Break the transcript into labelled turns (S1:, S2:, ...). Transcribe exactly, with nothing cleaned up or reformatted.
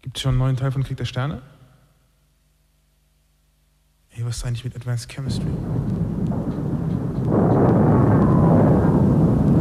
S1: Gibt es schon einen neuen Teil von Krieg der Sterne? Ey, was ist eigentlich mit Advanced Chemistry?